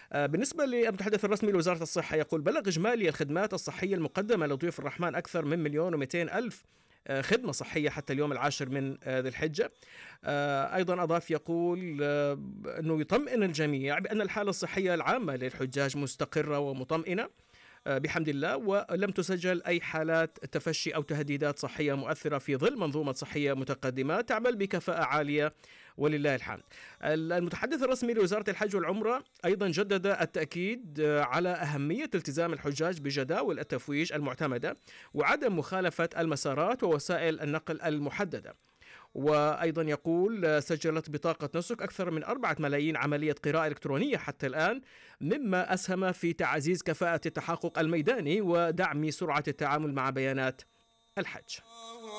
بالنسبة للمتحدث الرسمي لوزارة الصحة يقول: بلغ إجمالي الخدمات الصحية المقدمة لضيوف الرحمن أكثر من 1,200,000 خدمة صحية حتى اليوم 10 من ذي الحجة. أيضا أضاف يقول أنه يطمئن الجميع بأن الحالة الصحية العامة للحجاج مستقرة ومطمئنة بحمد الله، ولم تسجل أي حالات تفشي أو تهديدات صحية مؤثرة في ظل منظومة صحية متقدمة تعمل بكفاءة عالية ولله الحمد. المتحدث الرسمي لوزارة الحج والعمرة أيضا جدد التأكيد على أهمية التزام الحجاج بجداول التفويج المعتمدة وعدم مخالفة المسارات ووسائل النقل المحددة. وأيضا يقول: سجلت بطاقة نسك أكثر من 4 ملايين عملية قراءة إلكترونية حتى الآن، مما أسهم في تعزيز كفاءة التحقق الميداني ودعم سرعة التعامل مع بيانات الحج.